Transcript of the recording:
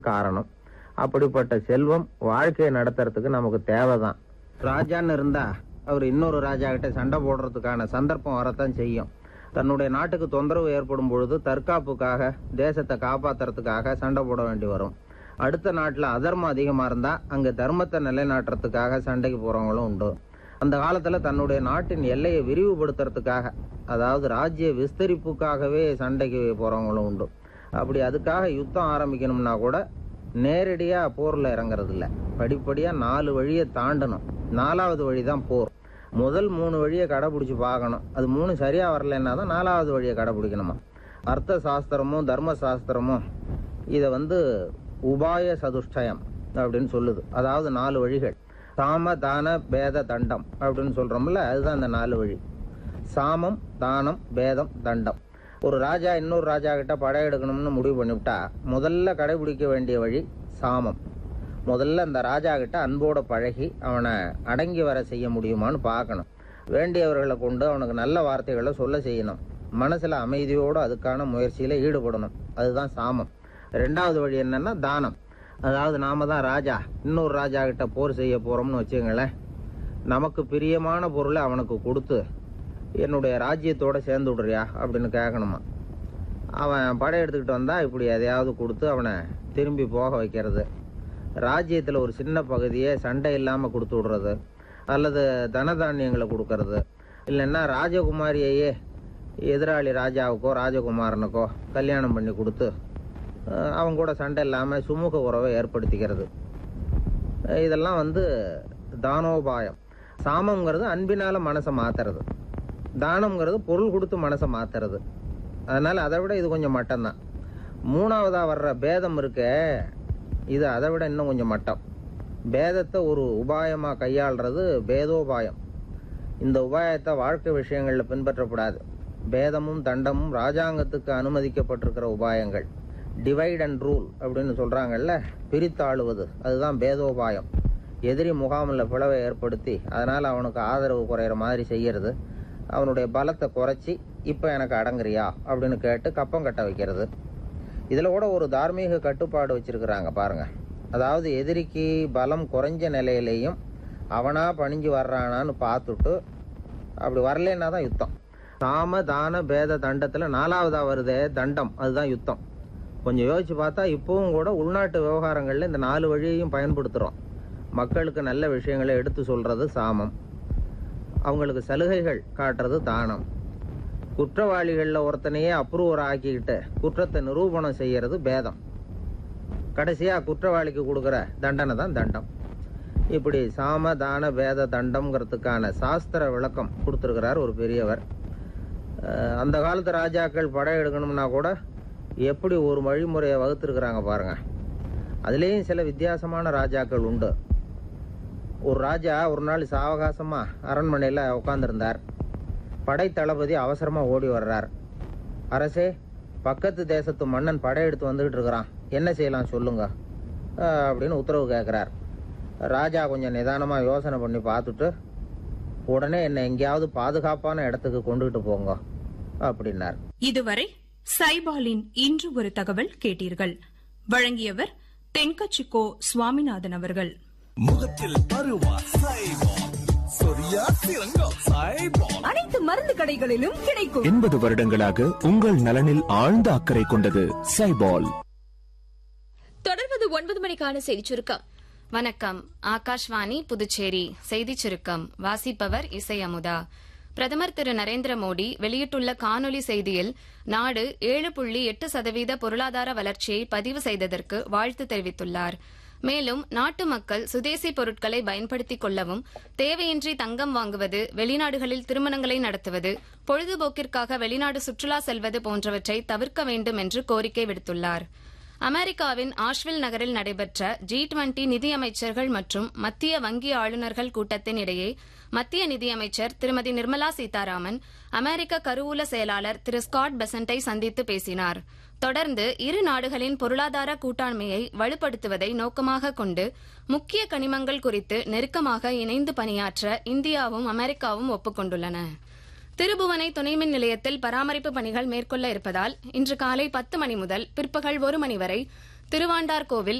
காரணம். அப்படிப்பட்ட செல்வம் வாழ்க்கையை நடத்துறதுக்கு நமக்கு தேவைதான். ராஜான்னு இருந்தா அவர் இன்னொரு ராஜா கிட்ட சண்டை போடுறதுக்கான சந்தர்ப்பம் வரத்தான் செய்யும். தன்னுடைய நாட்டுக்கு தொந்தரவு ஏற்படும் பொழுது தற்காப்புக்காக, தேசத்தை காப்பாத்துறதுக்காக சண்டை போட வேண்டி வரும். அடுத்த நாட்டுல அதர்மம் அதிகமா இருந்தா அங்க தர்மத்தை நிலைநாட்டுறதுக்காக சண்டைக்கு போறவங்களும் உண்டு. அந்த காலத்துல தன்னுடைய நாட்டின் எல்லையை விரிவுபடுத்துறதுக்காக, அதாவது ராஜ்ய விஸ்தரிப்புக்காகவே சண்டைக்கு போறவங்களும் உண்டு. அப்படி அதுக்காக யுத்தம் ஆரம்பிக்கணும்னா கூட நேரடியா போர்ல இறங்குறது இல்ல, படிப்படியா 4 வழியை தாண்டணும். 4வது வழிதான் போர். முதல் 3 வழியை கடைபிடிச்சு பார்க்கணும். அது 3 சரியா வரலன்னா தான் 4வது வழியை கடைபிடிக்கணுமா. அர்த்த சாஸ்திரமும் தர்ம சாஸ்திரமும் இதை உபாய சதுஷ்டயம் அப்படின்னு சொல்லுது. அதாவது 4 வழிகள். சாம தான பேத தண்டம் அப்படின்னு சொல்றோம்ல, அதுதான் இந்த 4 வழி. சாமம், தானம், பேதம், தண்டம். ஒரு ராஜா இன்னொரு ராஜா கிட்ட படையெடுக்கணும்னு முடிவு பண்ணிவிட்டா முதல்ல கடைபிடிக்க வேண்டிய வழி சாமம். முதல்ல அந்த ராஜா கிட்ட அன்போட பழகி அவனை அடங்கி வர செய்ய முடியுமான்னு பார்க்கணும். வேண்டியவர்களை கொண்டு அவனுக்கு நல்ல வார்த்தைகளை சொல்ல செய்யணும். மனசுல அமைதியோடு அதுக்கான முயற்சியில ஈடுபடணும். அதுதான் சாமம். 2வது வழி என்னன்னா தானம். அதாவது நாம தான் ராஜா, இன்னொரு ராஜா கிட்ட போர் செய்ய போறோம்னு வச்சுங்களேன், நமக்கு பிரியமான பொருளை அவனுக்கு கொடுத்து என்னுடைய ராஜ்யத்தோட சேர்ந்து விடுறியா அப்படின்னு கேட்கணுமா. அவன் படையெடுத்துக்கிட்டு வந்தா இப்படி எதையாவது கொடுத்து அவனை திரும்பி போக வைக்கிறது. ராஜ்யத்தில் ஒரு சின்ன பகுதியை சண்டை இல்லாமல் கொடுத்து விடுறது, அல்லது தனதானியங்களை கொடுக்கறது, இல்லைன்னா ராஜகுமாரியையே எதிராளி ராஜாவுக்கோ ராஜகுமாரனுக்கோ கல்யாணம் பண்ணி கொடுத்து அவங்க கூட சண்டை இல்லாமல் சுமூக உறவை ஏற்படுத்திக்கிறது. இதெல்லாம் தானோபாயம். சாமங்கிறது அன்பினால மனசை மாத்துறது, தானம்ங்கிறது பொருள் கொடுத்து மனசை மாத்துறது. அதனால அதை விட இது கொஞ்சம் மட்டம்தான். 3வதா வர்ற பேதம் இருக்க, இது அதை விட இன்னும் கொஞ்சம் மட்டம். பேதத்தை ஒரு உபாயமா கையாளுறது பேதோபாயம். இந்த உபாயத்தை வாழ்க்கை விஷயங்கள்ல பின்பற்றக்கூடாது. பேதமும் தண்டமும் ராஜாங்கத்துக்கு அனுமதிக்கப்பட்டிருக்கிற உபாயங்கள். டிவைட் அண்ட் ரூல் அப்படின்னு சொல்றாங்கல்ல, பிரித்தாளுவது, அதுதான் பேதோபாயம். எதிரி முகாமில் பிளவை ஏற்படுத்தி அதனால அவனுக்கு ஆதரவு குறையிற மாதிரி செய்யறது, அவனுடைய பலத்தை குறைச்சி இப்ப எனக்கு அடங்குறியா அப்படின்னு கேட்டு கப்பம் கட்ட வைக்கிறது. இதுல கூட ஒரு தார்மீக கட்டுப்பாடு வச்சிருக்கிறாங்க பாருங்க. அதாவது எதிரிக்கு பலம் குறைஞ்ச நிலையிலையும் அவனா பணிஞ்சு வர்றானான்னு பார்த்துட்டு, அப்படி வரலன்னா தான் யுத்தம். சாம தான பேத தண்டத்துல 4வதா வருதே தண்டம், அதுதான் யுத்தம். கொஞ்சம் யோசிச்சு பார்த்தா இப்பவும் கூட உள்நாட்டு விவகாரங்கள்ல இந்த 4 வழியையும் பயன்படுத்துறோம். மக்களுக்கு நல்ல விஷயங்களை எடுத்து சொல்றது சாமம், அவங்களுக்கு சலுகைகள் காட்டுறது தானம், குற்றவாளிகள்ல ஒருத்தனையே அப்ரூவர் ஆக்கிக்கிட்டு குற்றத்தை நிரூபணம் செய்யறது பேதம், கடைசியா குற்றவாளிக்கு கொடுக்கற தண்டனை தான் தண்டம். இப்படி சாம தான பேத தண்டம்ங்கிறதுக்கான சாஸ்திர விளக்கம் கொடுத்திருக்கிறார் ஒரு பெரியவர். அந்த காலத்து ராஜாக்கள் படையெடுக்கணும்னா கூட எப்படி ஒரு வழிமுறையை வகுத்திருக்கிறாங்க பாருங்க. அதுலேயும் சில வித்தியாசமான ராஜாக்கள் உண்டு. ஒரு ராஜா ஒரு நாள் சாவகாசமா அரண்மனையில உட்கார்ந்துருந்தார். படை தளபதி அவசரமா ஓடி வர்றார். அரசே, பக்கத்து தேசத்து மன்னன் படையெடுத்து வந்துகிட்டு இருக்கிறான், என்ன செய்யலாம் சொல்லுங்க அப்படின்னு உத்தரவு கேட்கிறார். ராஜா கொஞ்சம் நிதானமா யோசனை பண்ணி பார்த்துட்டு, உடனே என்னை எங்கேயாவது பாதுகாப்பான இடத்துக்கு கொண்டுகிட்டு போங்க அப்படின்னார். இதுவரை சைபாலின் இன்று ஒரு தகவல் கேட்டீர்கள். வழங்கியவர் தென்கச்சிக்கோ சுவாமிநாதன் அவர்கள். முகத்தில் பருவா சைபால், சொரியா சிறங்கம் சைபால், அனைத்து மருந்து கடைகளிலும் கிடைக்கும். 80 வருடங்களாக உங்கள் நலனில் ஆழ்ந்த அக்கறை கொண்டது சைபால். தொடர்வது 9 மணிக்கான செய்தி சுருக்கம். வணக்கம். ஆகாஷ்வாணி புதுச்சேரி செய்தி சுருக்கம் வாசிப்பவர் இசை அமுதா. பிரதமர் திரு நரேந்திர மோடி வெளியிட்டுள்ள காணொலி செய்தியில் நாடு 7.8% பொருளாதார வளர்ச்சியை பதிவு செய்ததற்கு வாழ்த்து தெரிவித்துள்ளார். மேலும் நாட்டு மக்கள் சுதேசி பொருட்களை பயன்படுத்திக் கொள்ளவும், தேவையின்றி தங்கம் வாங்குவது, வெளிநாடுகளில் திருமணங்களை நடத்துவது, பொழுதுபோக்கிற்காக வெளிநாடு சுற்றுலா செல்வது போன்றவற்றை தவிர்க்க வேண்டும் என்று கோரிக்கை விடுத்துள்ளார். அமெரிக்காவின் ஆஷ்வில் நகரில் நடைபெற்ற G20 நிதியமைச்சர்கள் மற்றும் மத்திய வங்கி ஆளுநர்கள் கூட்டத்தின் இடையே மத்திய நிதியமைச்சர் திருமதி நிர்மலா சீதாராமன் அமெரிக்க கருவூல செயலாளர் திரு ஸ்காட் பெசன்ட்டை சந்தித்து பேசினார். தொடர்ந்து இரு நாடுகளின் பொருளாதார கூட்டாண்மையை வலுப்படுத்துவதை நோக்கமாக கொண்டு முக்கிய கனிமங்கள் குறித்து நெருக்கமாக இணைந்து பணியாற்ற இந்தியாவும் அமெரிக்காவும் ஒப்புக்கொண்டுள்ளன. திருபுவனை துணைமின் நிலையத்தில் பராமரிப்பு பணிகள் மேற்கொள்ள இருப்பதால் இன்று காலை 10 மணி முதல் பிற்பகல் 1 மணி வரை திருவாண்டார்கோவில்